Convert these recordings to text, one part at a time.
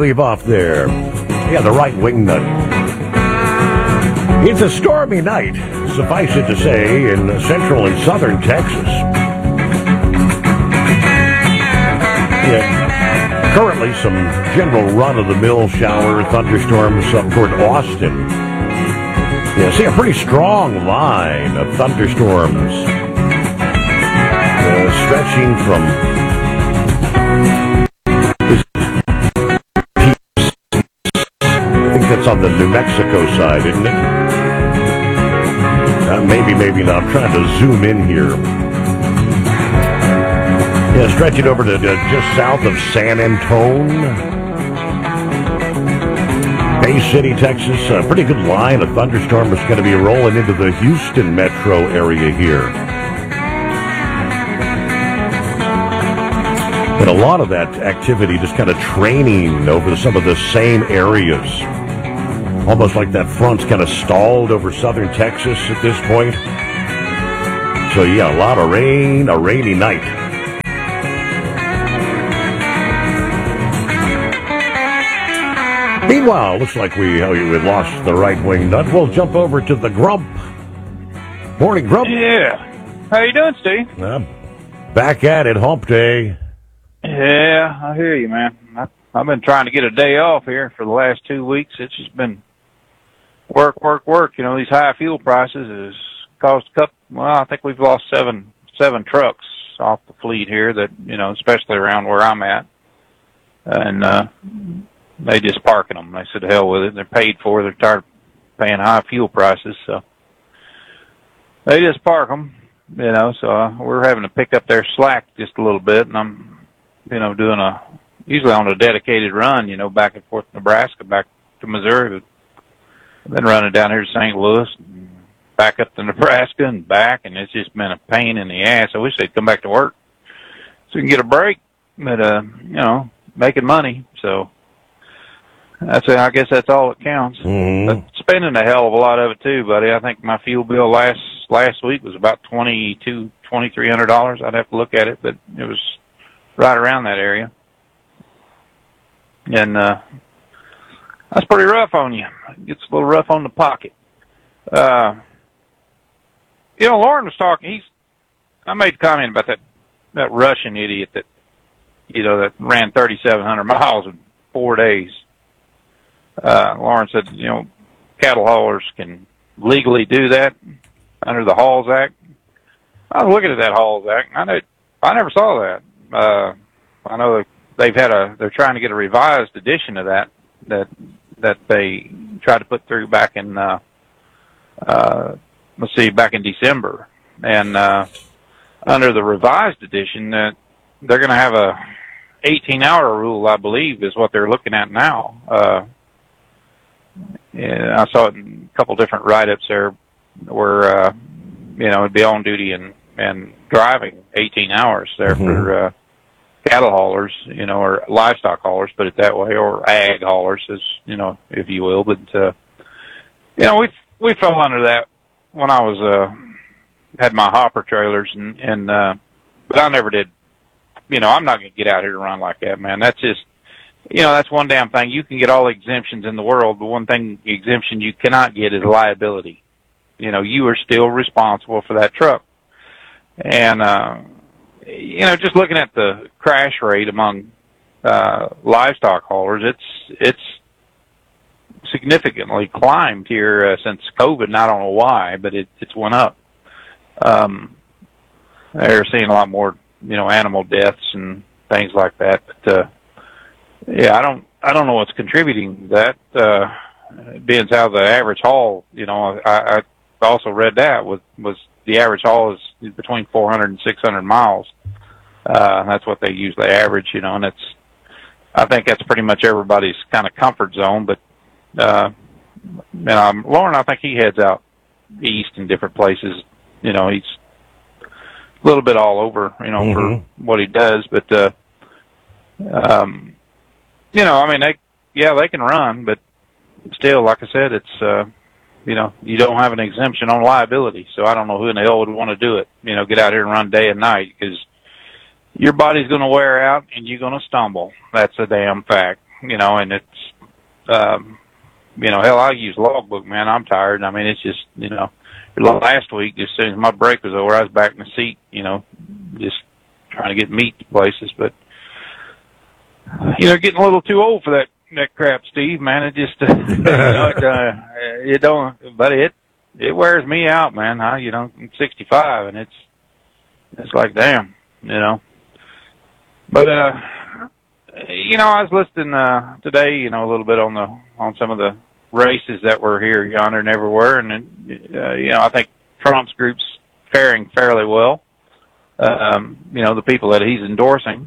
leave off there? Yeah, the right wing nut. It's a stormy night, suffice it to say, in central and southern Texas. Yeah, currently some general run-of-the-mill shower thunderstorms up toward Austin. Yeah, see a pretty strong line of thunderstorms stretching from I think that's on the New Mexico side, isn't it? Maybe not. I'm trying to zoom in here. Yeah, stretching over to just south of San Antone. Bay City, Texas. A pretty good line of thunderstorms going to be rolling into the Houston metro area here. And a lot of that activity just kind of training over some of the same areas. Almost like that front's kind of stalled over southern Texas at this point. So, yeah, a lot of rain, a rainy night. Meanwhile, looks like we lost the right wing nut. We'll jump over to the Grump. Morning, Grump. Yeah. How you doing, Steve? Back at it, hump day. Yeah, I hear you, man. I've been trying to get a day off here for the last 2 weeks. It's just been work. You know, these high fuel prices has caused I think we've lost seven trucks off the fleet here that, you know, especially around where I'm at. And, they just parking them. They said, hell with it. They're paid for. They're tired of paying high fuel prices. So they just park them, you know, so we're having to pick up their slack just a little bit. And I'm, you know, usually on a dedicated run, you know, back and forth to Nebraska, back to Missouri. I've been running down here to St. Louis, and back up to Nebraska and back, and it's just been a pain in the ass. I wish they'd come back to work so we can get a break, but, you know, making money. So I guess that's all that counts. Mm-hmm. But spending a hell of a lot of it too, buddy. I think my fuel bill last week was about $2,300. I'd have to look at it, but it was right around that area. And that's pretty rough on you. It gets a little rough on the pocket. You know, Lauren was talking. I made a comment about that Russian idiot that, you know, that ran 3,700 miles in 4 days. Lauren said, you know, cattle haulers can legally do that under the Halls Act. I was looking at that Halls Act. I never saw that. I know they're trying to get a revised edition of that they tried to put through back in, back in December. And, under the revised edition that they're going to have a 18-hour rule, I believe, is what they're looking at now. Yeah, I saw it in a couple different write-ups there where, you know, it'd be on duty and driving 18 hours there for cattle haulers, you know, or livestock haulers, put it that way, or ag haulers, as you know, if you will. But you know, we fell under that when I was had my hopper trailers, and but I never did. You know, I'm not going to get out here to run like that, man. That's just, you know, that's one damn thing. You can get all the exemptions in the world, but one exemption you cannot get is liability. You know, you are still responsible for that truck. And, you know, just looking at the crash rate among livestock haulers, it's significantly climbed here since COVID, and I don't know why, but it's went up. They're seeing a lot more, you know, animal deaths and things like that. But yeah, I don't know what's contributing to that. Being how the average haul, you know, I also read that was the average haul is between 400 and 600 miles. That's what they usually average, you know, and I think that's pretty much everybody's kind of comfort zone. But Lauren, I think he heads out east in different places. You know, he's a little bit all over, you know, for what he does. But you know, I mean, they can run, but still, like I said, it's you know, you don't have an exemption on liability, so I don't know who in the hell would want to do it. You know, get out here and run day and night, because your body's going to wear out and you're going to stumble. That's a damn fact. and it's, hell, I use logbook, man. I'm tired. I mean, it's just, last week, as soon as my break was over, I was back in the seat, just trying to get meat to places. But, getting a little too old for that crap, Steve, man. It just, it don't, but it wears me out, man. I'm 65, and it's like, damn, But, I was listening, today, a little bit on some of the races that were here, yonder, and everywhere, and, I think Trump's group's faring fairly well. The people that he's endorsing.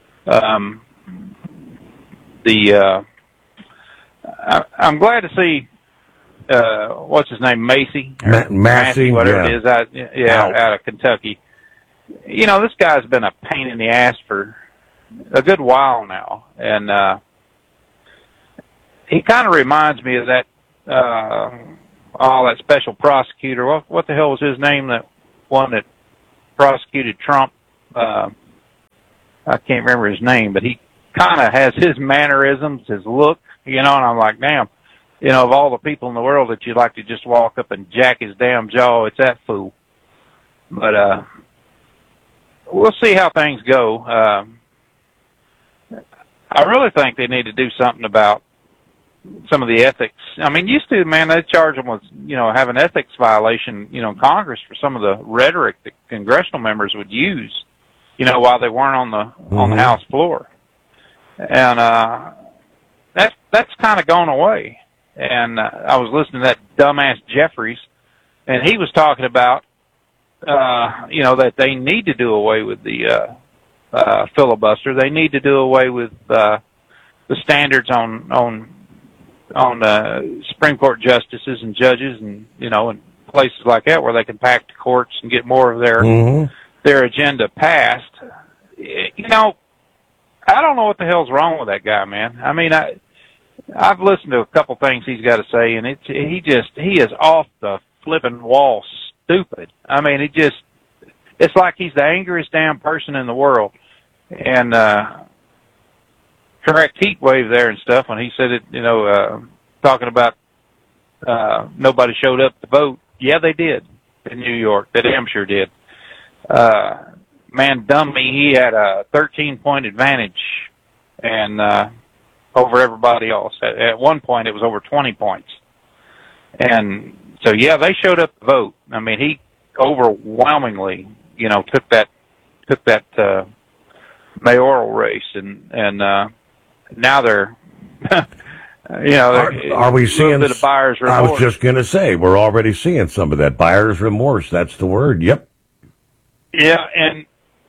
I'm glad to see, what's his name, Massey, whatever it is, out of Kentucky. This guy's been a pain in the ass for a good while now, and he kind of reminds me of that that special prosecutor. What the hell was his name? That one that prosecuted Trump. I can't remember his name, but he kind of has his mannerisms, his look, and I'm like, damn, of all the people in the world that you'd like to just walk up and jack his damn jaw, it's that fool. But we'll see how things go. I really think they need to do something about some of the ethics. I mean, used to, man, they charge them with, having ethics violation, in Congress for some of the rhetoric that congressional members would use, while they weren't on the House floor. And that's kind of gone away. And I was listening to that dumbass Jeffries, and he was talking about, that they need to do away with the filibuster. They need to do away with the standards on Supreme Court justices and judges, and and places like that where they can pack the courts and get more of their agenda passed. I don't know what the hell's wrong with that guy, man. I mean, I've listened to a couple things he's got to say, and he is off the flipping wall stupid. I mean, it's like he's the angriest damn person in the world. And correct heat wave there and stuff when he said it, talking about nobody showed up to vote. Yeah, they did in New York. They damn sure did. Man, dummy, he had a 13-point advantage and over everybody else. At one point, it was over 20 points. And so, yeah, they showed up to vote. I mean, he overwhelmingly, took that mayoral race, and now they're, are we seeing a bit of buyer's remorse? I was just going to say, we're already seeing some of that buyer's remorse. That's the word. Yep. Yeah, and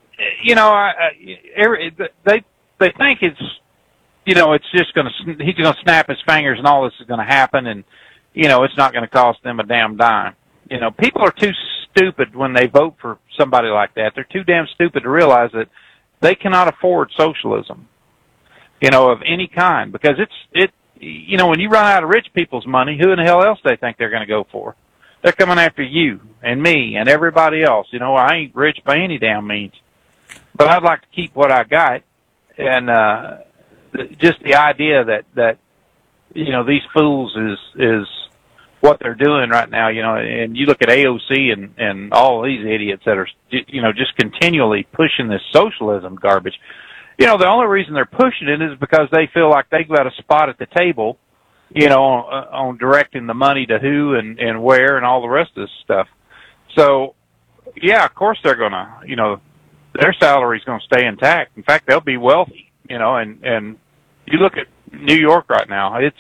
they think it's, it's just he's going to snap his fingers and all this is going to happen, and it's not going to cost them a damn dime. People are too stupid when they vote for somebody like that. They're too damn stupid to realize that they cannot afford socialism, of any kind, because when you run out of rich people's money, who in the hell else they think they're going to go for? They're coming after you and me and everybody else. I ain't rich by any damn means, but I'd like to keep what I got. And just the idea that these fools is what they're doing right now, and you look at AOC and all these idiots that are, just continually pushing this socialism garbage. The only reason they're pushing it is because they feel like they've got a spot at the table, on directing the money to who and where and all the rest of this stuff. So, yeah, of course they're gonna, their salary's gonna stay intact. In fact, they'll be wealthy, and you look at New York right now, it's,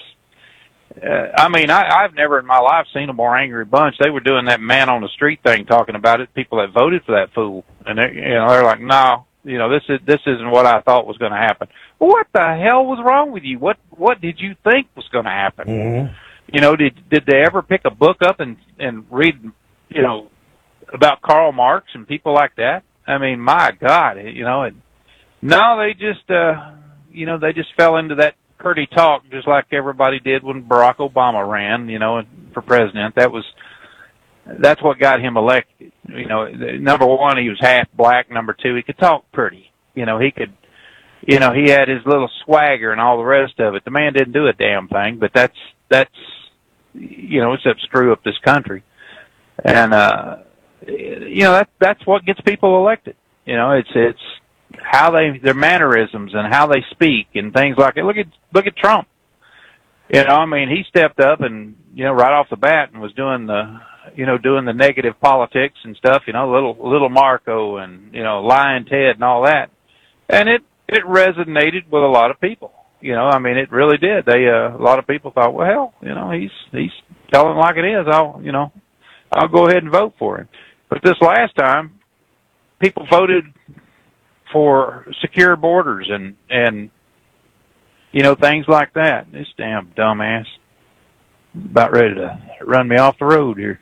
I've never in my life seen a more angry bunch. They were doing that man on the street thing, talking about it, people that voted for that fool. And they're like, no, this isn't what I thought was going to happen. Well, what the hell was wrong with you? What did you think was going to happen? Mm-hmm. Did they ever pick a book up and read, about Karl Marx and people like that? I mean, my God, no, they just, they just fell into that pretty talk, just like everybody did when Barack Obama ran, for president. That's what got him elected. Number one, he was half black. Number two, he could talk pretty. He you know, he had his little swagger and all the rest of it. The man didn't do a damn thing, but that's, you know, it's up screw up this country. And, you know, that's what gets people elected. You know, it's how their mannerisms and how they speak and things like that. Look at Trump. You know, I mean, he stepped up and, you know, right off the bat and was doing the negative politics and stuff, you know, little Marco and, you know, Lying Ted and all that. And it resonated with a lot of people. You know, I mean, it really did. A lot of people thought, well, hell, you know, he's telling like it is. I'll go ahead and vote for him. But this last time, people voted for secure borders and you know, things like that. This damn dumbass about ready to run me off the road here.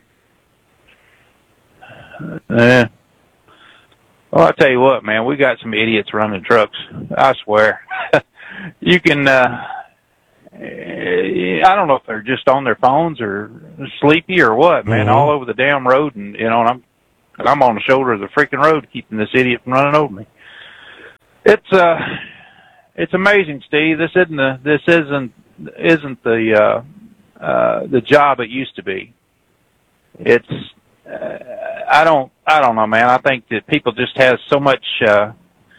Well, I'll tell you what, man, we got some idiots running trucks. I swear. You can, I don't know if they're just on their phones or sleepy or what, man, all over the damn road. And, you know, and I'm on the shoulder of the freaking road keeping this idiot from running over me. It's amazing, Steve. This isn't the job it used to be. It's, I don't know, man. I think that people just have so much, I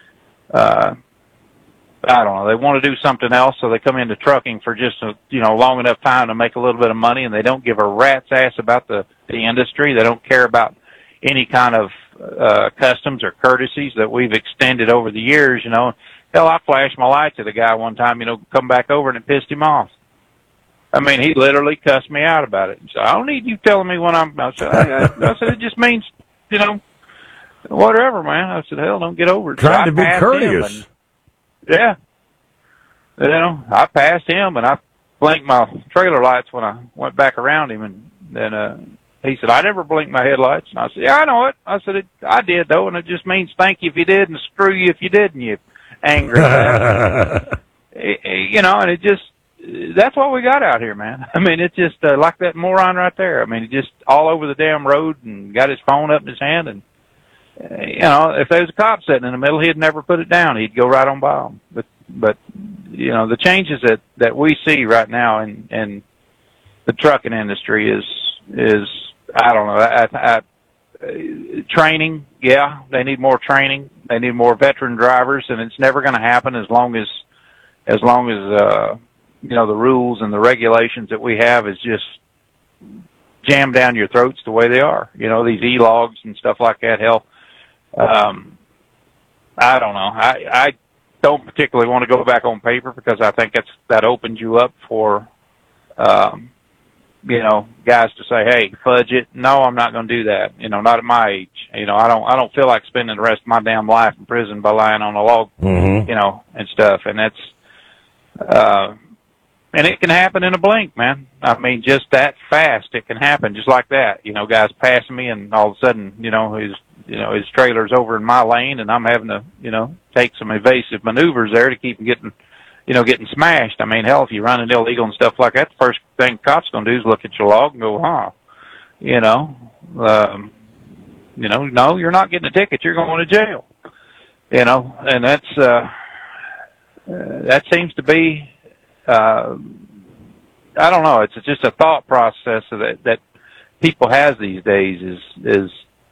don't know. They want to do something else, so they come into trucking for just long enough time to make a little bit of money, and they don't give a rat's ass about the industry. They don't care about any kind of customs or courtesies that we've extended over the years. You know, hell, I flashed my lights at a guy one time. You know, come back over and it pissed him off. I mean, he literally cussed me out about it. So I don't need you telling me when I said it just means, you know, whatever, man. I said, hell, don't get over it. Trying to be courteous. Yeah. You know, I passed him and I blinked my trailer lights when I went back around him, and then he said, I never blinked my headlights. And I said, yeah, I know it. I said, I did, though, and it just means thank you if you did and screw you if you didn't, you angry. You know, and it just, that's what we got out here, man. I mean, it's just like that moron right there. I mean, he just all over the damn road and got his phone up in his hand, and you know, if there was a cop sitting in the middle, he'd never put it down. He'd go right on by him. But you know, the changes that we see right now in the trucking industry is I don't know. Training, yeah, they need more training. They need more veteran drivers, and it's never going to happen as long as you know, the rules and the regulations that we have is just jammed down your throats the way they are. You know, these e-logs and stuff like that. Hell, I don't know. I don't particularly want to go back on paper because I think that opens you up for, you know, guys to say, hey, fudge it. No, I'm not going to do that. You know, not at my age. You know, I don't feel like spending the rest of my damn life in prison by lying on a log, you know, and stuff. And that's, and it can happen in a blink, man. I mean, just that fast, it can happen just like that. You know, guys passing me, and all of a sudden, you know, his trailer's over in my lane, and I'm having to, you know, take some evasive maneuvers there to keep him getting smashed. I mean, hell, if you run an illegal and stuff like that, the first thing the cop's going to do is look at your log and go, huh, you know, no, you're not getting a ticket. You're going to jail. You know, and that's that seems to be. I don't know. It's just a thought process that people has these days. Is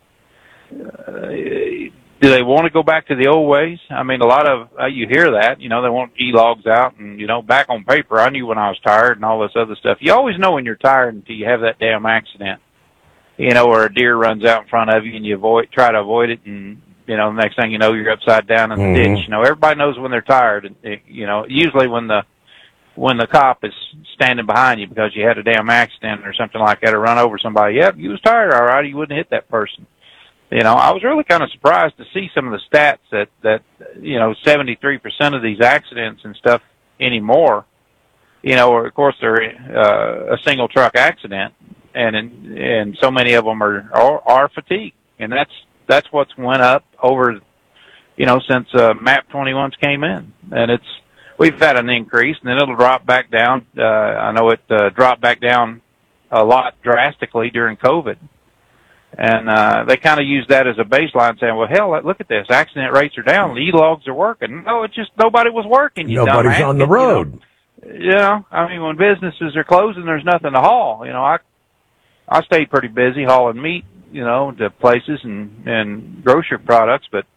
do they want to go back to the old ways? I mean, a lot of you hear that. You know, they want e-logs out, and you know, back on paper, I knew when I was tired and all this other stuff. You always know when you're tired until you have that damn accident. You know, or a deer runs out in front of you and you try to avoid it, and you know, the next thing you know, you're upside down in the ditch. You know, everybody knows when they're tired. You know, usually when the cop is standing behind you because you had a damn accident or something like that, or run over somebody, yep, you was tired, all right, you wouldn't hit that person. You know, I was really kind of surprised to see some of the stats that you know, 73% of these accidents and stuff anymore, you know, of course they're a single truck accident, and so many of them are fatigue, and that's what's went up over, you know, since MAP 21s came in, and we've had an increase, and then it'll drop back down. I know it dropped back down a lot drastically during COVID. And they kind of use that as a baseline, saying, well, hell, look at this. Accident rates are down. The E-logs are working. No, it's just nobody was working. Nobody's on the road. I mean, when businesses are closing, there's nothing to haul. I stayed pretty busy hauling meat, to places and grocery products, but,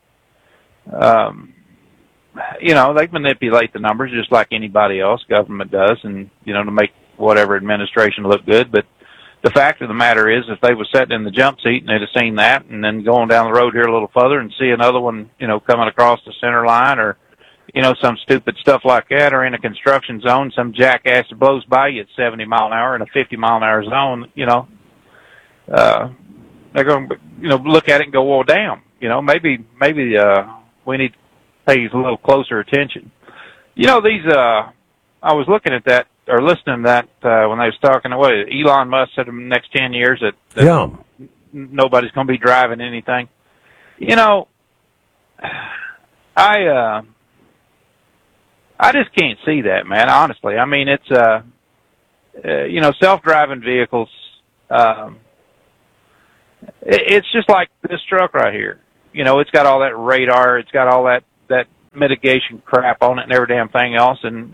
they manipulate the numbers just like anybody else, government does, and, to make whatever administration look good. But the fact of the matter is, if they was sitting in the jump seat and they'd have seen that, and then going down the road here a little further and see another one, coming across the center line, or, some stupid stuff like that, or in a construction zone, some jackass blows by you at 70 mile an hour in a 50 mile an hour zone, they're going to, look at it and go, well, damn, maybe we need to pay a little closer attention. I was looking at that, or listening to that, when they was talking, Elon Musk said in the next 10 years that nobody's going to be driving anything. I just can't see that, man, honestly. I mean, it's, self-driving vehicles, it's just like this truck right here. It's got all that radar, it's got all that mitigation crap on it and every damn thing else. And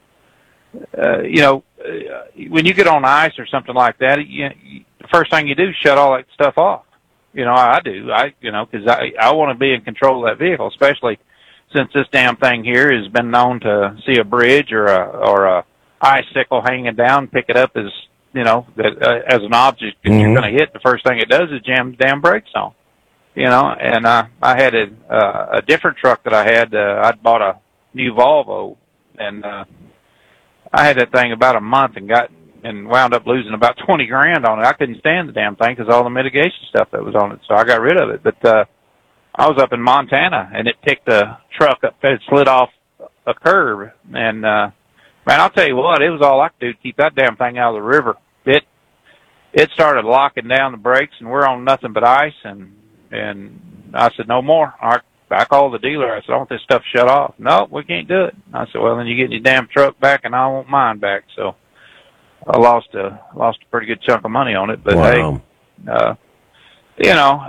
when you get on ice or something like that, the first thing you do is shut all that stuff off. I do, because I want to be in control of that vehicle, especially since this damn thing here has been known to see a bridge or a icicle hanging down, pick it up as, as an object that you're going to hit. The first thing it does is jam the damn brakes on. And I had a different truck that I had. I'd bought a new Volvo, and I had that thing about a month and wound up losing about $20,000 on it. I couldn't stand the damn thing because all the mitigation stuff that was on it, so I got rid of it. But I was up in Montana, and it picked a truck up. It slid off a curb, and man, I'll tell you what, it was all I could do to keep that damn thing out of the river. It started locking down the brakes, and we're on nothing but ice, and I said, no more. I called the dealer. I said, I want this stuff shut off. No, we can't do it. I said, well, then you get your damn truck back, and I want mine back. So I lost a pretty good chunk of money on it. But wow. Hey,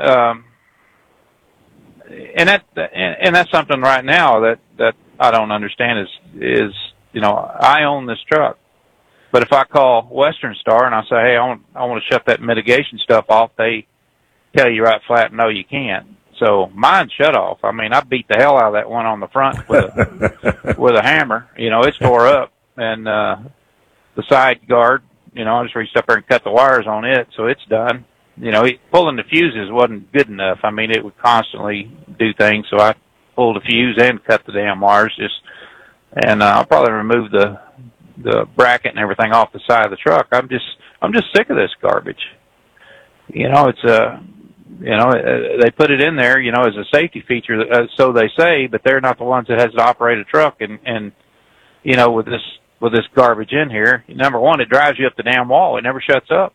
and that's something right now that I don't understand is I own this truck. But if I call Western Star and I say, hey, I want to shut that mitigation stuff off, they tell you right flat, no, you can't. So mine shut off. I mean, I beat the hell out of that one on the front with a hammer. It's tore up, and the side guard, I just reached up there and cut the wires on it, so it's done. Pulling the fuses wasn't good enough. I mean, it would constantly do things, so I pulled the fuse and cut the damn wires. And I'll probably remove the bracket and everything off the side of the truck. I'm just sick of this garbage. It's they put it in there, as a safety feature, so they say, but they're not the ones that has to operate a truck. And with this garbage in here, number one, it drives you up the damn wall. It never shuts up.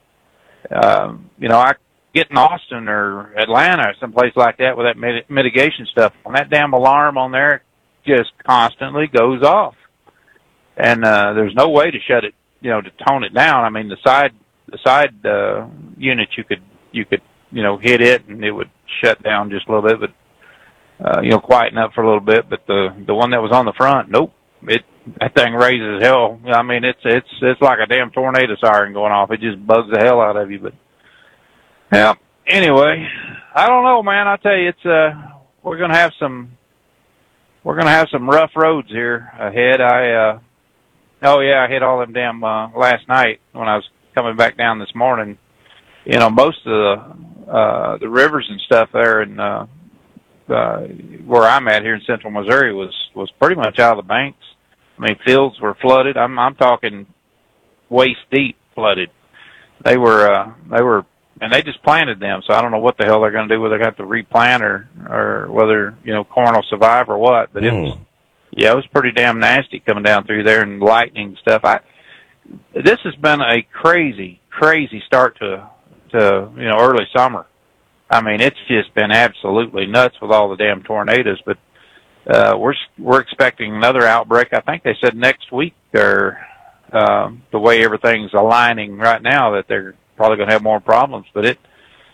I get in Austin or Atlanta or someplace like that with that mitigation stuff, and that damn alarm on there just constantly goes off. And there's no way to shut it, to tone it down. I mean, the side unit, you could hit it and it would shut down just a little bit, but quieten up for a little bit. But the one that was on the front, nope. That thing raises hell. I mean, it's like a damn tornado siren going off. It just bugs the hell out of you. But yeah. Anyway, I don't know, man. I tell you, it's we're gonna have some rough roads here ahead. I hit all them damn last night when I was coming back down this morning. Most of the rivers and stuff there in where I'm at here in central Missouri was pretty much out of the banks. I mean, fields were flooded. I'm talking waist deep flooded. They were, and they just planted them. So I don't know what the hell they're going to do, whether they have to replant or whether, corn will survive or what. But it was pretty damn nasty coming down through there and lightning and stuff. This has been a crazy start to early summer. I mean, it's just been absolutely nuts with all the damn tornadoes. But we're expecting another outbreak. I think they said next week, or the way everything's aligning right now, that they're probably going to have more problems. But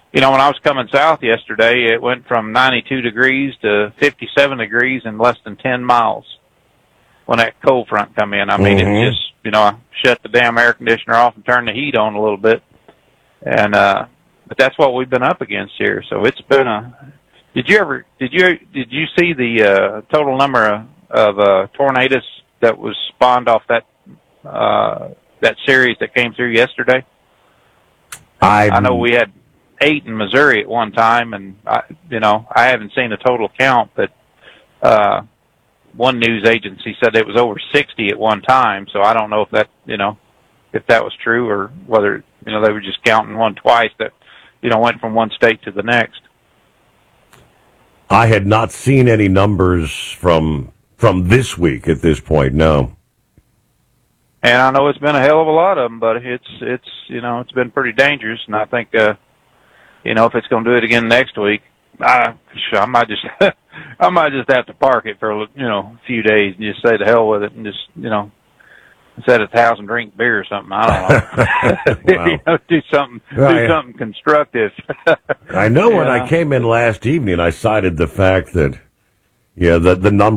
when I was coming south yesterday, it went from 92 degrees to 57 degrees in less than 10 miles when that cold front come in. I mean, it just, I shut the damn air conditioner off and turned the heat on a little bit. And, but that's what we've been up against here. So it's been did you see the, total number of tornadoes that was spawned off that series that came through yesterday? I know we had 8 in Missouri at one time, and I haven't seen a total count, but one news agency said it was over 60 at one time. So I don't know if that if that was true, or whether they were just counting one twice that went from one state to the next. I had not seen any numbers from this week at this point. No. And I know it's been a hell of a lot of them, but it's been pretty dangerous. And I think, if it's going to do it again next week, I might just have to park it for a few days and just say to hell with it and just set its house and drink beer or something. I don't know. Do something constructive. I know when I came in last evening, I cited the fact that the number